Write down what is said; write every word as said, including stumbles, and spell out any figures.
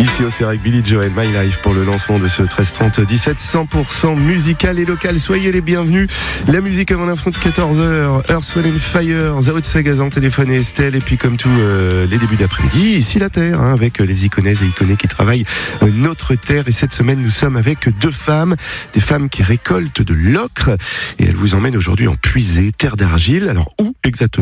Ici au Cérac, Billy Joel, My Life pour le lancement de ce treize trente dix-sept cent pour cent musical et local. Soyez les bienvenus. La musique avant l'info de quatorze heures. Earth, Wind and Fire, Zao de Sagazan, Téléphone et Estelle. Et puis comme tous euh, les débuts d'après-midi, ici la Terre, hein, avec les iconaises et iconais qui travaillent euh, notre terre. Et cette semaine, nous sommes avec deux femmes, des femmes qui récoltent de l'ocre. Et elles vous emmènent aujourd'hui en Puisée, terre d'argile. Alors où exactement ?